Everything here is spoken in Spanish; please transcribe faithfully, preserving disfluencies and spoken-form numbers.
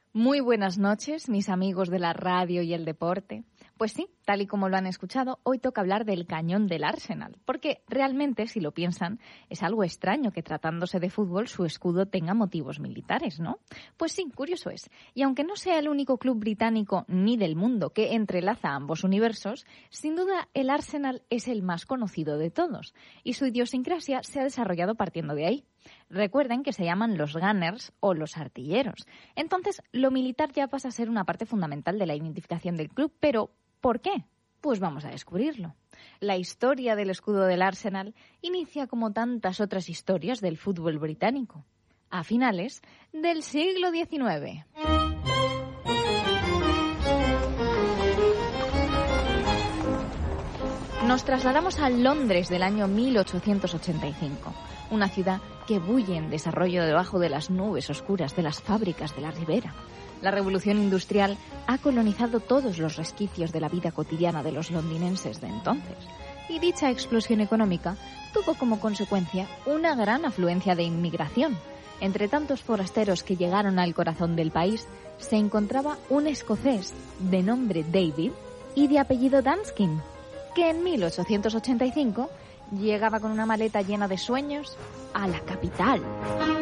Muy buenas noches, mis amigos de la radio y el deporte. Pues sí, tal y como lo han escuchado, hoy toca hablar del cañón del Arsenal, porque realmente, si lo piensan, es algo extraño que tratándose de fútbol su escudo tenga motivos militares, ¿no? Pues sí, curioso es. Y aunque no sea el único club británico ni del mundo que entrelaza ambos universos, sin duda el Arsenal es el más conocido de todos, y su idiosincrasia se ha desarrollado partiendo de ahí. Recuerden que se llaman los Gunners o los artilleros. Entonces, lo militar ya pasa a ser una parte fundamental de la identificación del club, pero ¿por qué? Pues vamos a descubrirlo. La historia del escudo del Arsenal inicia como tantas otras historias del fútbol británico, a finales del siglo diecinueve. Nos trasladamos a Londres del año mil ochocientos ochenta y cinco, una ciudad que bulle en desarrollo debajo de las nubes oscuras de las fábricas de la Ribera. La revolución industrial ha colonizado todos los resquicios de la vida cotidiana de los londinenses de entonces, y dicha explosión económica tuvo como consecuencia una gran afluencia de inmigración. Entre tantos forasteros que llegaron al corazón del país, se encontraba un escocés de nombre David y de apellido Danskin, que en mil ochocientos ochenta y cinco llegaba con una maleta llena de sueños a la capital.